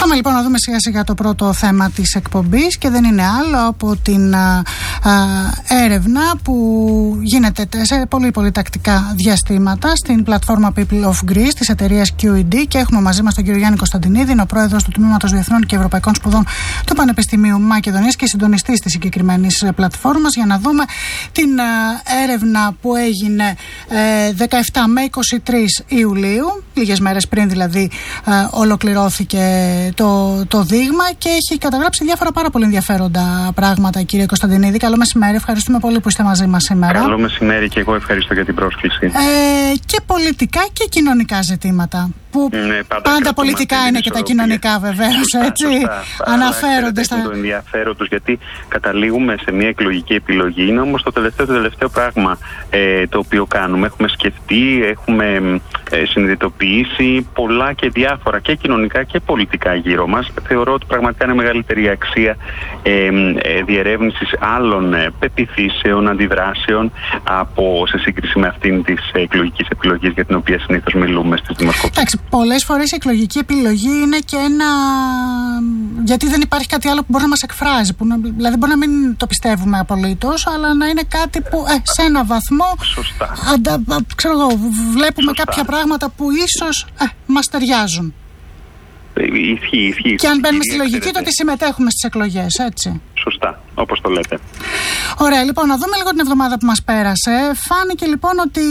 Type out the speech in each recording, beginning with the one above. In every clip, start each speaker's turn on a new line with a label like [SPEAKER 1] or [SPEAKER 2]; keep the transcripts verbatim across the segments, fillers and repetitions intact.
[SPEAKER 1] Πάμε λοιπόν να δούμε σιγά σιγά το πρώτο θέμα της εκπομπής, και δεν είναι άλλο από την α, α, έρευνα που γίνεται σε πολύ πολύ τακτικά διαστήματα στην πλατφόρμα People of Greece της εταιρείας κιου ι ντι, και έχουμε μαζί μας τον κύριο Γιάννη Κωνσταντινίδη, είναι ο πρόεδρος του Τμήματος Διεθνών και Ευρωπαϊκών Σπουδών του Πανεπιστημίου Μακεδονίας και συντονιστής της συγκεκριμένης πλατφόρμας, για να δούμε την α, έρευνα που έγινε ε, δεκαεπτά με είκοσι τρεις Ιουλίου, λίγες μέρες πριν δηλαδή ε, ολοκληρώθηκε το, το δείγμα, και έχει καταγράψει διάφορα πάρα πολύ ενδιαφέροντα πράγματα. Κύριε Κωνσταντινίδη, καλό μεσημέρι, ευχαριστούμε πολύ που είστε μαζί μας σήμερα.
[SPEAKER 2] Καλό μεσημέρι, και εγώ ευχαριστώ για την πρόσκληση.
[SPEAKER 1] Ε, και πολιτικά και κοινωνικά ζητήματα, που
[SPEAKER 2] ναι, πάντα,
[SPEAKER 1] πάντα πολιτικά είναι και τα κοινωνικά βεβαίως, έτσι, αναφέρονται στα...
[SPEAKER 2] το ενδιαφέρον τους, γιατί καταλήγουμε σε μια εκλογική επιλογή. Είναι όμως το τελευταίο, το τελευταίο πράγμα ε, το οποίο κάνουμε. Έχουμε σκεφτεί, έχουμε ε, συνειδητοποιήσει πολλά και διάφορα και κοινωνικά και πολιτικά γύρω μας. Θεωρώ ότι πραγματικά είναι μεγαλύτερη αξία ε, ε, διερεύνησης άλλων ε, πεποιθήσεων, αντιδράσεων από, σε σύγκριση με αυτήν της εκλογικής επιλογής για την οποία συνήθως μιλούμε στις δημοσκοπήσεις.
[SPEAKER 1] Πολλές φορές η εκλογική επιλογή είναι και ένα... γιατί δεν υπάρχει κάτι άλλο που μπορεί να μας εκφράζει. Που να... δηλαδή μπορεί να μην το πιστεύουμε απολύτως, αλλά να είναι κάτι που ε, σε ένα βαθμό αντα... ξέρω εγώ, βλέπουμε Σωστά. κάποια πράγματα που ίσως ε, μας ταιριάζουν.
[SPEAKER 2] Ισχύει, ισχύει.
[SPEAKER 1] Και αν μπαίνουμε στη λογική το ότι συμμετέχουμε στις εκλογές, έτσι.
[SPEAKER 2] Σωστά, όπως το λέτε.
[SPEAKER 1] Ωραία, λοιπόν, να δούμε λίγο την εβδομάδα που μας πέρασε. Φάνηκε λοιπόν ότι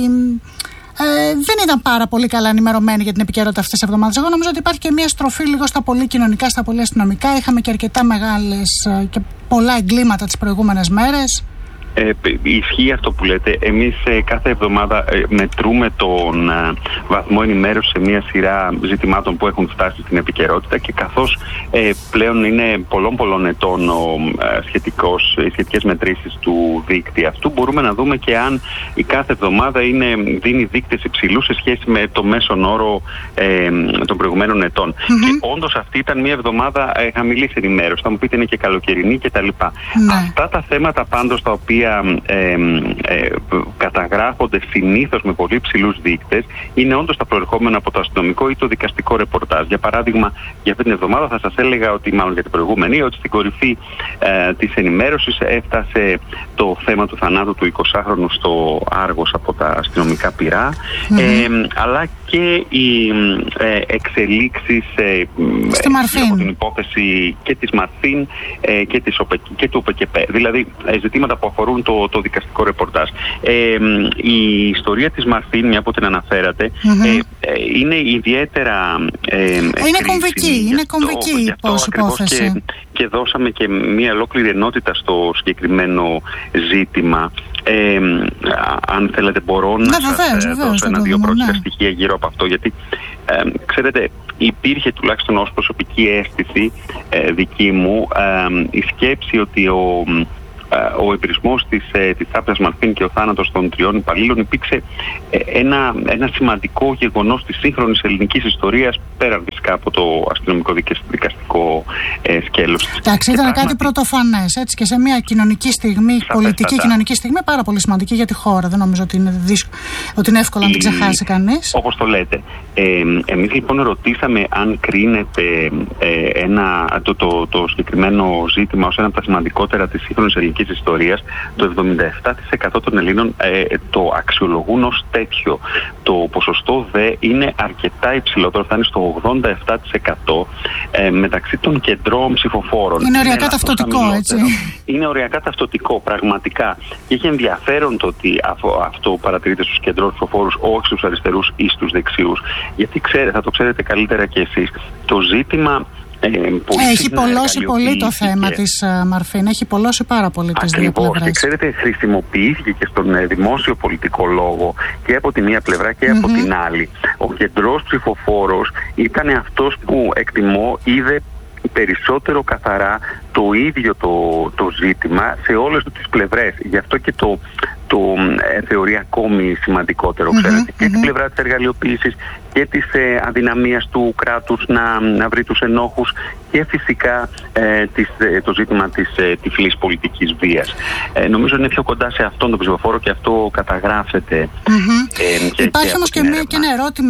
[SPEAKER 1] ε, δεν ήταν πάρα πολύ καλά ενημερωμένοι για την επικαιρότητα αυτής της εβδομάδας. Εγώ νομίζω ότι υπάρχει και μια στροφή λίγο στα πολύ κοινωνικά, στα πολύ αστυνομικά. Είχαμε και αρκετά μεγάλες και πολλά εγκλήματα τις προηγούμενες μέρες.
[SPEAKER 2] Ε, ισχύει αυτό που λέτε. Εμείς ε, κάθε εβδομάδα ε, μετρούμε τον ε, βαθμό ενημέρωση σε μια σειρά ζητημάτων που έχουν φτάσει στην επικαιρότητα, και καθώς ε, πλέον είναι πολλών πολλών ετών ο, ε, σχετικός, οι σχετικές μετρήσεις του δείκτη αυτού, μπορούμε να δούμε και αν η κάθε εβδομάδα είναι, δίνει δείκτες υψηλούς σε σχέση με το μέσον όρο ε, των προηγουμένων ετών. Mm-hmm. Και όντως αυτή ήταν μια εβδομάδα ε, χαμηλής ενημέρωσης. Θα μου πείτε είναι και καλοκαιρινή κτλ. Mm-hmm. Αυτά τα θέματα πάντως τα οποία Ε, ε, καταγράφονται συνήθως με πολύ ψηλούς δείκτες είναι όντως τα προερχόμενα από το αστυνομικό ή το δικαστικό ρεπορτάζ. Για παράδειγμα, για αυτή την εβδομάδα θα σας έλεγα ότι, μάλλον για την προηγούμενη, ότι στην κορυφή ε, της ενημέρωσης έφτασε το θέμα του θανάτου του εικοσάχρονου στο Άργος από τα αστυνομικά πυρά, mm-hmm. ε, αλλά και οι ε, εξελίξεις ε, ε, από την υπόθεση και της Μαρθίν ε, και, της ΟΠΕ, και του ΟΠΕΚΕΠΕ. Δηλαδή ε, ζητήματα που αφορούν το, το δικαστικό ρεπορτάζ. Ε, η ιστορία της Μαρθίν, μια που την αναφέρατε, mm-hmm. ε, ε, είναι ιδιαίτερα ε,
[SPEAKER 1] είναι κομβική, είναι κομβική η υπόθεση.
[SPEAKER 2] Και, και δώσαμε και μια ολόκληρη ενότητα στο συγκεκριμένο ζήτημα. Ε, αν θέλετε μπορώ να, να σας δώσω ένα-δύο πρώτα στοιχεία γύρω από αυτό, γιατί ε, ξέρετε, υπήρχε τουλάχιστον ως προσωπική αίσθηση ε, δική μου ε, η σκέψη ότι ο ο εμπειρισμός της, της Τράπεζας Μαρθίν και ο θάνατος των τριών υπαλλήλων υπήρξε ένα, ένα σημαντικό γεγονός της σύγχρονης ελληνικής ιστορίας, πέρα φυσικά από το αστυνομικό δικαστικό ε, σκέλος.
[SPEAKER 1] Εντάξει, ήταν πράγματι κάτι πρωτοφανές, έτσι, και σε μια κοινωνική στιγμή, σαφέστατα, πολιτική κοινωνική στιγμή, πάρα πολύ σημαντική για τη χώρα. Δεν νομίζω ότι είναι, δύσκολο, ότι είναι εύκολο να την ξεχάσει κανείς.
[SPEAKER 2] Όπως το λέτε. Ε, εμείς λοιπόν ρωτήσαμε αν κρίνεται ε, ένα, το, το, το συγκεκριμένο ζήτημα ως ένα από τα σημαντικότερα της σύγχρονης ελληνικής ιστορίας. Το εβδομήντα επτά τοις εκατό των Ελλήνων ε, το αξιολογούν ως τέτοιο. Το ποσοστό δε είναι αρκετά υψηλότερο, φτάνει στο ογδόντα επτά τοις εκατό ε, μεταξύ των κεντρών ψηφοφόρων.
[SPEAKER 1] Είναι οριακά ταυτοτικό, έτσι.
[SPEAKER 2] Είναι οριακά ταυτοτικό, πραγματικά. Και έχει ενδιαφέρον το ότι αυτό παρατηρείται στους κεντρών ψηφοφόρους, όχι στους αριστερούς ή στους δεξιούς. Γιατί ξέρετε, θα το ξέρετε καλύτερα κι εσείς, το ζήτημα Ε,
[SPEAKER 1] έχει πολλώσει πολύ το θέμα της uh, Μαρφίν, έχει πολλώσει πάρα πολύ τις δύο πλευρές.
[SPEAKER 2] Και ξέρετε, χρησιμοποιήθηκε και στον ε, δημόσιο πολιτικό λόγο και από τη μία πλευρά και mm-hmm. από την άλλη. Ο κεντρός ψηφοφόρος ήταν αυτός που, εκτιμώ, είδε περισσότερο καθαρά το ίδιο το, το ζήτημα σε όλες τις πλευρές. Γι' αυτό και το, το ε, θεωρεί ακόμη σημαντικότερο, mm-hmm, ξέρετε, και mm-hmm. την πλευρά της εργαλειοποίησης και της ε, αδυναμίας του κράτους να, να βρει τους ενόχους και φυσικά ε, της, ε, το ζήτημα της ε, τυφλής πολιτικής βίας. Ε, νομίζω είναι πιο κοντά σε αυτόν τον ψηφοφόρο και αυτό καταγράφεται.
[SPEAKER 1] Mm-hmm. Ε, και, Υπάρχει και όμως και, και ένα ερώτημα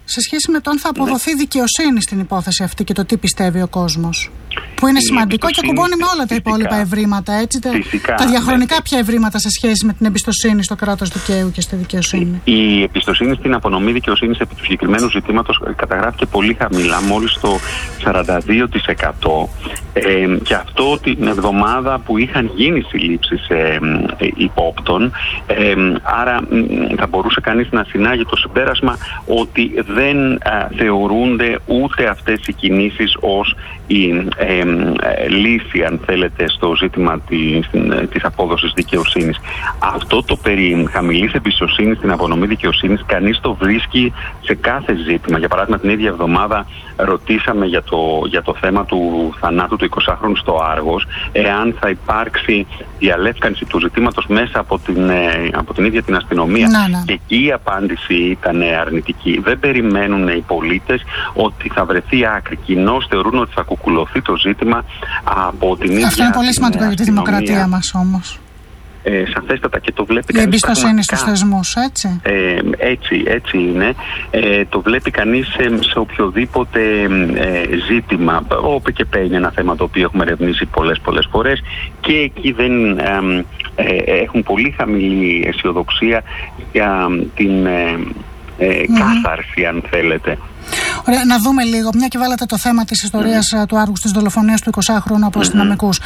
[SPEAKER 1] σε σχέση με το αν θα αποδοθεί ναι. δικαιοσύνη στην υπόθεση αυτή και το τι πιστεύει ο κόσμος. Που είναι η σημαντικό και κουμπώνει με όλα τα φυσικά. υπόλοιπα ευρήματα, έτσι, τα, τα διαχρονικά ναι. πια ευρήματα σε σχέση με την εμπιστοσύνη στο κράτος δικαίου και στη δικαιοσύνη.
[SPEAKER 2] Η, η εμπιστοσύνη στην απονομή δικαιοσύνης επί του συγκεκριμένου ζητήματος καταγράφηκε πολύ χαμηλά, μόλις το σαράντα δύο τοις εκατό. Ε, και αυτό την εβδομάδα που είχαν γίνει συλλήψεις ε, ε, υπόπτων. Ε, άρα θα μπορούσε κανείς να συνάγει το συμπέρασμα ότι δεν ε, θεωρούνται ούτε αυτές οι κινήσεις ως η ε, ε, λύση, αν θέλετε, στο ζήτημα της, της απόδοσης δικαιοσύνης. Αυτό το περί χαμηλής εμπιστοσύνης στην απονομή δικαιοσύνης κανείς το βρίσκει σε κάθε ζήτημα. Για παράδειγμα, την ίδια εβδομάδα ρωτήσαμε για το, για το θέμα του θανάτου του εικοσάχρονου στο Άργος, εάν θα υπάρξει διαλεύκανση του ζητήματος μέσα από την, από την ίδια την αστυνομία.
[SPEAKER 1] Να, ναι.
[SPEAKER 2] Και εκεί η απάντηση ήταν αρνητική. Δεν περιμένουν οι πολίτες ότι θα βρεθεί άκρη. Κοινώς θεωρούν ότι θα κουκουλωθεί το ζήτημα από την ίδια.
[SPEAKER 1] Αυτό είναι πολύ σημαντικό για τη δημοκρατία μας όμως.
[SPEAKER 2] Ε, σαφέστατα, και το βλέπει
[SPEAKER 1] η εμπιστοσύνη στους θεσμούς, έτσι.
[SPEAKER 2] Ε, έτσι, έτσι είναι. Ε, το βλέπει κανείς σε, σε οποιοδήποτε ε, ζήτημα. Ο ΠΚΠ είναι ένα θέμα το οποίο έχουμε ερευνήσει πολλές πολλές φορές και εκεί δεν ε, ε, έχουν πολύ χαμηλή αισιοδοξία για την ε, ε, mm-hmm. κάθαρση, αν θέλετε.
[SPEAKER 1] Ωραία, να δούμε λίγο, μια και βάλατε το θέμα της ιστορίας mm-hmm. του Άργους, της δολοφονίας του εικοσάχρονου από mm-hmm. αστυνομικούς.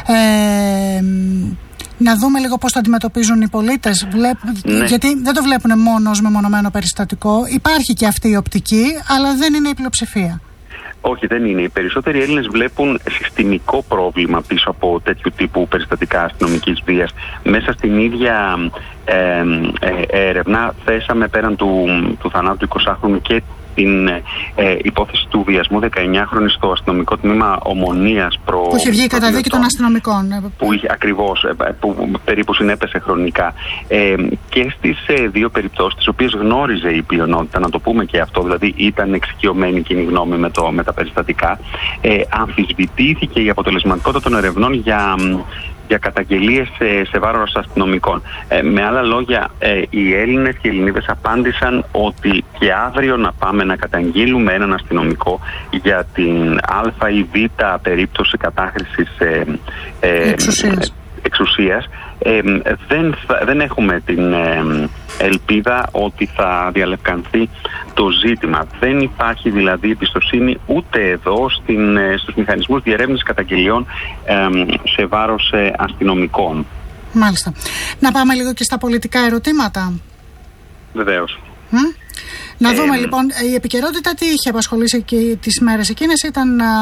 [SPEAKER 1] Ε, Να δούμε λίγο πώς το αντιμετωπίζουν οι πολίτες. Βλέπ... Ναι. Γιατί δεν το βλέπουν μόνο ως μεμονωμένο περιστατικό. Υπάρχει και αυτή η οπτική, αλλά δεν είναι η πλειοψηφία.
[SPEAKER 2] Όχι, δεν είναι. Οι περισσότεροι Έλληνες βλέπουν συστημικό πρόβλημα πίσω από τέτοιου τύπου περιστατικά αστυνομικής βίας. Μέσα στην ίδια ε, ε, έρευνα θέσαμε πέραν του, του θανάτου του εικοσάχρονου και την ε, υπόθεση του βιασμού δεκαεννιάχρονης στο αστυνομικό τμήμα Ομονίας προ...
[SPEAKER 1] Που είχε βγει η καταδίκη των αστυνομικών.
[SPEAKER 2] Που είχε, ακριβώς, που περίπου συνέπεσε χρονικά. Ε, και στις ε, δύο περιπτώσεις, τις οποίες γνώριζε η πλειονότητα, να το πούμε και αυτό, δηλαδή ήταν εξοικειωμένη κοινή γνώμη με, το, με τα περιστατικά, ε, αμφισβητήθηκε η αποτελεσματικότητα των ερευνών για... για καταγγελίες σε, σε βάρος αστυνομικών. Ε, με άλλα λόγια, ε, οι Έλληνες και οι Ελληνίδες απάντησαν ότι και αύριο να πάμε να καταγγείλουμε έναν αστυνομικό για την α ή β περίπτωση κατάχρησης ε, ε,
[SPEAKER 1] εξουσίας.
[SPEAKER 2] εξουσίας. Ε, δεν, θα, δεν έχουμε την ε, ελπίδα ότι θα διαλευκανθεί το ζήτημα. Δεν υπάρχει δηλαδή εμπιστοσύνη ούτε εδώ στην, στους μηχανισμούς διερεύνησης καταγγελιών ε, σε βάρος ε, αστυνομικών.
[SPEAKER 1] Μάλιστα. Να πάμε λίγο και στα πολιτικά ερωτήματα.
[SPEAKER 2] Βεβαίως.
[SPEAKER 1] Mm? Να δούμε ε, λοιπόν, η επικαιρότητα τι είχε απασχολήσει και τις μέρες εκείνες ήταν α,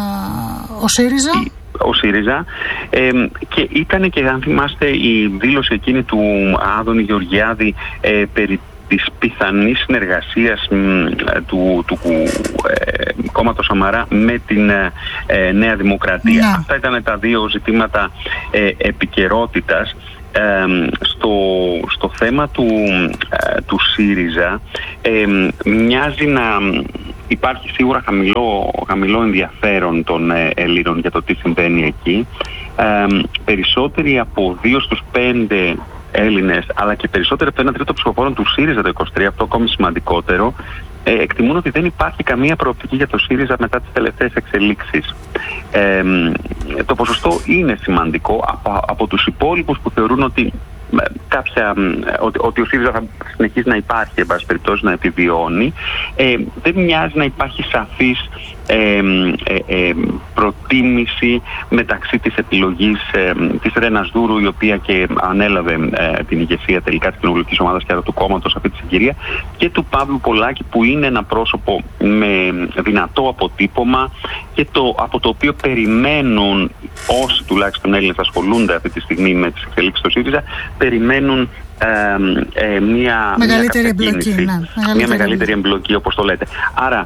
[SPEAKER 1] ο ΣΥΡΙΖΑ. Η...
[SPEAKER 2] ο ΣΥΡΙΖΑ ε, και ήταν και, αν θυμάστε, η δήλωση εκείνη του Άδωνη Γεωργιάδη ε, περί της πιθανής συνεργασίας μ, του, του ε, κόμματος Σαμαρά με την ε, Νέα Δημοκρατία. Yeah. Αυτά ήταν τα δύο ζητήματα ε, επικαιρότητας. Ε, στο, στο θέμα του, ε, του ΣΥΡΙΖΑ ε, μοιάζει να υπάρχει σίγουρα χαμηλό, χαμηλό ενδιαφέρον των ε, Ελλήνων για το τι συμβαίνει εκεί. Ε, περισσότεροι από δύο στους πέντε Έλληνες, αλλά και περισσότεροι από το ένα τρίτο ψηφοφόρων του ΣΥΡΙΖΑ το είκοσι τρία, αυτό ακόμη σημαντικότερο, ε, εκτιμούν ότι δεν υπάρχει καμία προοπτική για το ΣΥΡΙΖΑ μετά τις τελευταίες εξελίξεις. Ε, το ποσοστό είναι σημαντικό από, από τους υπόλοιπους που θεωρούν ότι, κάποια, ότι, ότι ο ΣΥΡΙΖΑ θα συνεχίσει να υπάρχει, εν πάση περιπτώσει να επιβιώνει. Ε, δεν μοιάζει να υπάρχει σαφής ε, ε, ε, προτίμηση μεταξύ της επιλογής ε, της Ρένας Δούρου, η οποία και ανέλαβε ε, την ηγεσία τελικά της κοινοβουλευτικής ομάδας και άρα του κόμματος αυτή τη συγκυρία, και του Παύλου Πολάκη, που είναι ένα πρόσωπο με δυνατό αποτύπωμα και το, από το οποίο περιμένουν όσοι τουλάχιστον Έλληνες ασχολούνται αυτή τη στιγμή με τις εξελίξεις στο ΣΥΡΙΖΑ, περιμένουν ε, ε, μια
[SPEAKER 1] μεγαλύτερη
[SPEAKER 2] μια
[SPEAKER 1] εμπλοκή, ναι,
[SPEAKER 2] μεγαλύτερη μια μεγαλύτερη εμπλοκή, όπως το λέτε. Άρα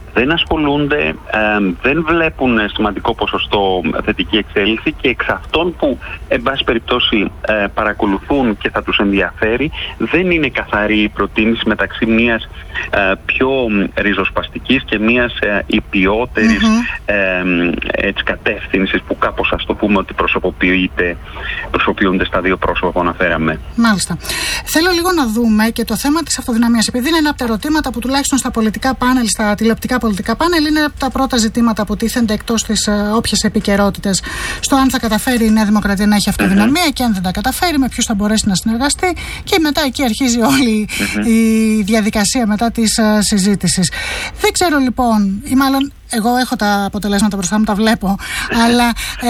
[SPEAKER 2] δεν ασχολούνται, ε, δεν βλέπουν σημαντικό ποσοστό θετική εξέλιξη και εξ αυτών που εν πάση περιπτώσει ε, παρακολουθούν και θα τους ενδιαφέρει, δεν είναι καθαρή η προτίμηση μεταξύ μιας ε, πιο ριζοσπαστικής και μιας ε, υπιότερης mm-hmm. ε, έτσι, κατεύθυνσης που κάπως, ας το πούμε, ότι προσωποποιείται, προσωποποιούνται στα δύο πρόσωπα που αναφέραμε.
[SPEAKER 1] Μάλιστα. Θέλω λίγο να δούμε και το θέμα της αυτοδυναμίας, επειδή είναι ένα από τα ερωτήματα που τουλάχιστον στα πολιτικά πάνελ, στα τηλεοπτικά πολιτικά πάνελ, είναι από τα πρώτα ζητήματα που τίθενται εκτός της uh, όποιες επικαιρότητες, στο αν θα καταφέρει η Νέα Δημοκρατία να έχει αυτοδυναμία mm-hmm. και αν δεν τα καταφέρει, με ποιους θα μπορέσει να συνεργαστεί, και μετά εκεί αρχίζει όλη mm-hmm. η διαδικασία μετά της uh, συζήτησης. Δεν ξέρω λοιπόν, ή μάλλον εγώ έχω τα αποτελέσματα μπροστά μου, τα βλέπω, αλλά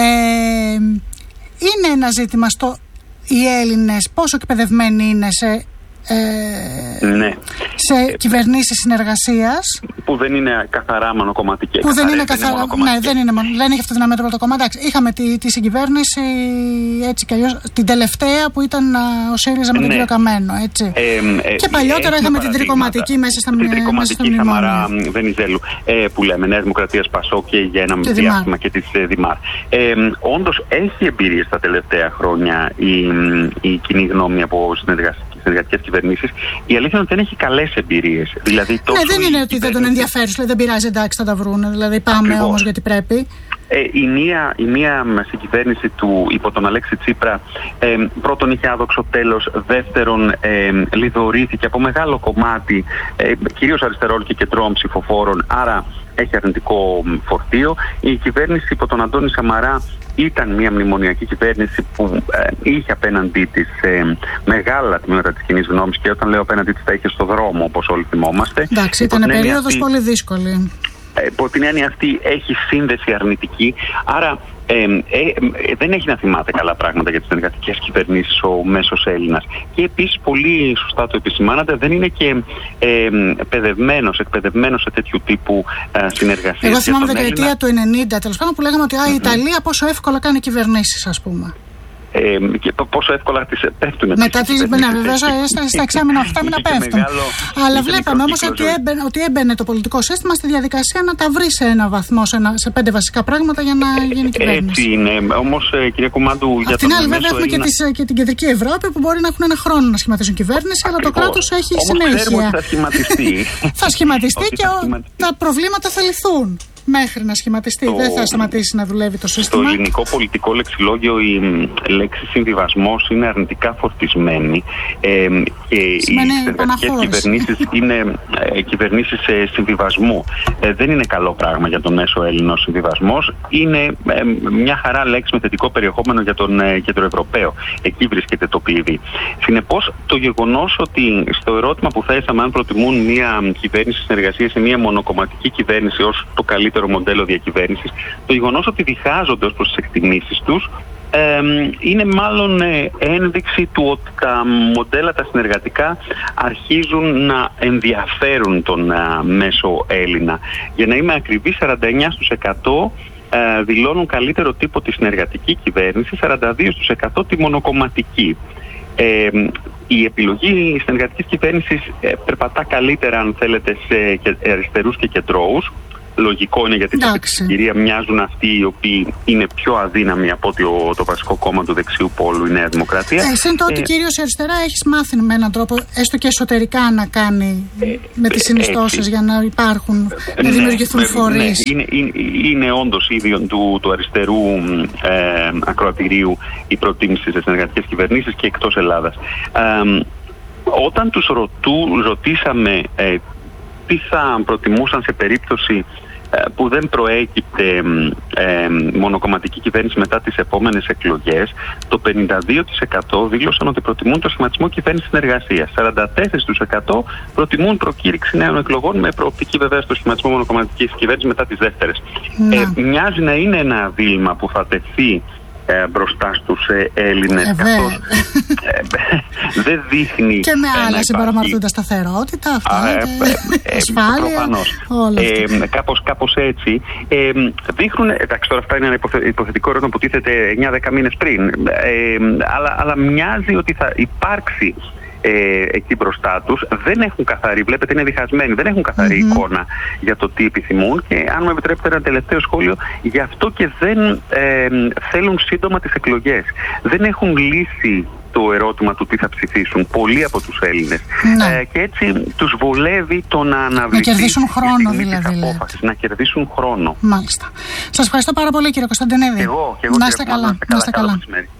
[SPEAKER 1] ε, είναι ένα ζήτημα στο οι Έλληνες πόσο εκπαιδευμένοι είναι σε Ε,
[SPEAKER 2] ναι.
[SPEAKER 1] σε ε, κυβερνήσεις συνεργασίας
[SPEAKER 2] που δεν είναι καθαρά μονοκομματικές.
[SPEAKER 1] Που δεν είναι καθαρά, ναι, δεν, είναι, δεν έχει αυτοδυναμία το πρώτο κόμμα. Είχαμε τη, τη συγκυβέρνηση έτσι κι αλλιώς, την τελευταία που ήταν ο ΣΥΡΙΖΑ με τον ναι. κύριο Καμένο, έτσι. Ε, ε, και παλιότερα είχαμε την τρικομματική μέσα στα μνημόνια. Την τρικομματική Σαμαρά Βενιζέλου ε, που λέμε Νέα Δημοκρατία Πασόκ και για ένα και διάστημα και της ε, Δημάρ. Ε, όντως έχει εμπειρίες τα τελευταία χρόνια η, η κοινή γνώμη από συνεργασία. Συνεργατικές κυβερνήσεις. Η αλήθεια είναι ότι δεν έχει καλές εμπειρίες. Δηλαδή, ναι, δεν είναι ότι δεν τον ενδιαφέρει, δηλαδή δεν πειράζει, εντάξει, θα τα βρούνε. Δηλαδή πάμε όμως γιατί πρέπει.
[SPEAKER 2] Ε, η μία, η μία συγκυβέρνηση του υπό τον Αλέξη Τσίπρα ε, πρώτον είχε άδοξο τέλος, δεύτερον ε, λιδωρήθηκε από μεγάλο κομμάτι ε, κυρίως αριστερών και κεντρών ψηφοφόρων, άρα έχει αρνητικό φορτίο. Η κυβέρνηση υπό τον Αντώνη Σαμαρά ήταν μια μνημονιακή κυβέρνηση που ε, είχε απέναντί της ε, μεγάλα τμήματα της κοινής γνώμης, και όταν λέω απέναντί της τα είχε στο δρόμο, όπως όλοι θυμόμαστε.
[SPEAKER 1] Εντάξει, ήταν περίοδος αυτή, πολύ δύσκολη.
[SPEAKER 2] Από την έννοια αυτή έχει σύνδεση αρνητική, άρα ε, ε, ε, δεν έχει να θυμάται καλά πράγματα για τις συνεργατικές κυβερνήσεις ο μέσος Έλληνας. Και επίσης, πολύ σωστά το επισημάνατε, δεν είναι και ε, παιδευμένος, εκπαιδευμένος σε τέτοιου τύπου ε, συνεργασίες.
[SPEAKER 1] Εγώ θυμάμαι δεκαετία Έλληνα... του ενενήντα, τέλος πάντων, που λέγαμε ότι α, η Ιταλία πόσο εύκολα κάνει κυβερνήσεις, ας πούμε.
[SPEAKER 2] Ε, και πόσο εύκολα τις πέφτουν.
[SPEAKER 1] Μετά τις, ναι, βεβαίως στα εξάμηνα, οχτάμηνα πέφτουν. Μεγάλο, αλλά βλέπαμε όμως ότι έμπαινε, ότι έμπαινε το πολιτικό σύστημα στη διαδικασία να τα βρει σε ένα βαθμό, σε, ένα, σε πέντε βασικά πράγματα για να γίνει κυβέρνηση.
[SPEAKER 2] Έτσι είναι. Όμως, κυρία Κουμάντου, για
[SPEAKER 1] τον την άλλη, βέβαια, έχουμε Έλληνα... και, τις, και την κεντρική Ευρώπη που μπορεί να έχουν ένα χρόνο να σχηματίσουν κυβέρνηση, αλλά το κράτος έχει συνέχεια.
[SPEAKER 2] Θα σχηματιστεί.
[SPEAKER 1] Θα σχηματιστεί και τα προβλήματα θα λυθούν. Μέχρι να σχηματιστεί, το... δεν θα σταματήσει να δουλεύει το σύστημα.
[SPEAKER 2] Στο ελληνικό πολιτικό λεξιλόγιο η λέξη συμβιβασμός είναι αρνητικά φορτισμένη ε, και σημαίνει οι συνεργατικές κυβερνήσεις είναι ε, κυβερνήσεις ε, συμβιβασμού. Ε, δεν είναι καλό πράγμα για τον μέσο Έλληνο συμβιβασμός. Είναι ε, μια χαρά λέξη με θετικό περιεχόμενο για τον ε, κεντροευρωπαίο. Εκεί βρίσκεται το κλειδί. Συνεπώς, το γεγονός ότι στο ερώτημα που θέσαμε, αν προτιμούν μια κυβέρνηση συνεργασίας σε μια μονοκομματική κυβέρνηση ως το καλύτερο μοντέλο διακυβέρνησης, το γεγονός ότι διχάζονται ως προς τις εκτιμήσεις τους ε, είναι μάλλον ε, ένδειξη του ότι τα μοντέλα τα συνεργατικά αρχίζουν να ενδιαφέρουν τον ε, μέσο Έλληνα. Για να είμαι ακριβής, σαράντα εννέα τοις εκατό ε, δηλώνουν καλύτερο τύπο τη συνεργατική κυβέρνηση, σαράντα δύο τοις εκατό τη μονοκομματική. Ε, η επιλογή συνεργατικής κυβέρνησης ε, περπατά καλύτερα, αν θέλετε, σε αριστερούς και κεντρώους. Λογικό είναι, γιατί κατά την κυρία μοιάζουν αυτοί οι οποίοι είναι πιο αδύναμοι από ότι ο, το βασικό κόμμα του δεξιού πόλου, η Νέα Δημοκρατία.
[SPEAKER 1] Ε, Συν το ότι ε, κυρίως η αριστερά έχεις μάθει με έναν τρόπο, έστω και εσωτερικά, να κάνει ε, με τις συνιστώσεις για να υπάρχουν, ε, να δημιουργηθούν ναι, φορείς.
[SPEAKER 2] Ναι, είναι, είναι, είναι όντως ίδιο του, του αριστερού ε, ακροατηρίου η προτίμηση σε συνεργατικές κυβερνήσεις και εκτός Ελλάδας. Ε, όταν τους ρωτού, ρωτήσαμε ε, τι θα προτιμούσαν σε περίπτωση που δεν προέκυπτε ε, μονοκομματική κυβέρνηση μετά τις επόμενες εκλογές, το πενήντα δύο τοις εκατό δήλωσαν ότι προτιμούν το σχηματισμό κυβέρνησης συνεργασίας. σαράντα τέσσερα τοις εκατό προτιμούν προκήρυξη νέων εκλογών, με προοπτική βέβαια στο σχηματισμό μονοκομματικής κυβέρνησης μετά τις δεύτερες. Ε, μοιάζει να είναι ένα δίλημμα που θα τεθεί Ε, μπροστά στους ε, Έλληνες,
[SPEAKER 1] ε,
[SPEAKER 2] καθώς ε, δεν δείχνει
[SPEAKER 1] και με άλλα συμπαραμαρτούντα σταθερότητα, αυτά, ε, ε, ε, ασφάλεια,
[SPEAKER 2] προφανώς. Ε, κάπως, κάπως έτσι ε, δείχνουν, εντάξει, τώρα αυτά είναι ένα υποθε, υποθετικό ερώτημα που τίθεται εννιά δέκα μήνες πριν, ε, αλλά, αλλά μοιάζει ότι θα υπάρξει ε, εκεί μπροστά τους δεν έχουν καθαρή, βλέπετε είναι διχασμένοι, δεν έχουν καθαρή mm-hmm. εικόνα για το τι επιθυμούν και αν μου επιτρέπετε ένα τελευταίο σχόλιο, γι' αυτό και δεν ε, θέλουν σύντομα τις εκλογές. Δεν έχουν λύσει το ερώτημα του τι θα ψηφίσουν πολλοί από τους Έλληνες. Ναι. Ε, και έτσι τους βολεύει το να αναβληθεί.
[SPEAKER 1] Να κερδίσουν χρόνο δηλαδή.
[SPEAKER 2] Απόφασης, να κερδίσουν χρόνο.
[SPEAKER 1] Μάλιστα. Σας ευχαριστώ πάρα πολύ κύριε Κωνσταντινίδη.
[SPEAKER 2] Και εγώ, και εγώ,
[SPEAKER 1] να είστε καλά. Να είστε καλά. καλά.